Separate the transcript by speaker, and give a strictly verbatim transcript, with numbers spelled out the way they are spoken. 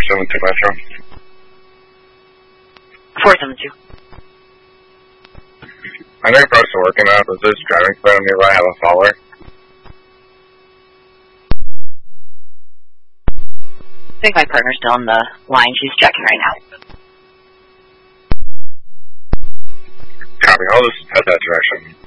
Speaker 1: seven two Metro.
Speaker 2: four seven two.
Speaker 1: I know you're probably still working on it, but there's driving plan nearby. I have a follower.
Speaker 2: I think my partner's still on the line. She's checking right now.
Speaker 1: Copy. I'll just head that direction.